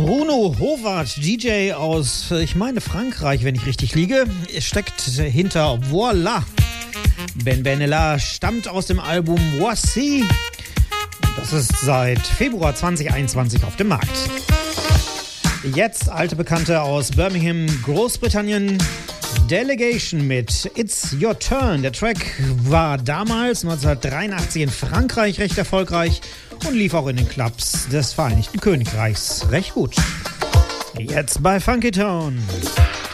Bruno Howard, DJ aus, ich meine Frankreich, wenn ich richtig liege, steckt hinter Voila. Ben Benella stammt aus dem Album Voici. Das ist seit Februar 2021 auf dem Markt. Jetzt alte Bekannte aus Birmingham, Großbritannien. Delegation mit It's Your Turn. Der Track war damals 1983 in Frankreich recht erfolgreich und lief auch in den Clubs des Vereinigten Königreichs recht gut. Jetzt bei Funky Town.